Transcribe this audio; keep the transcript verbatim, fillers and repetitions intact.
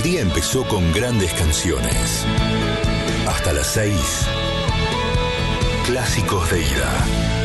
día empezó con grandes canciones. Hasta las seis, Clásicos de Ida.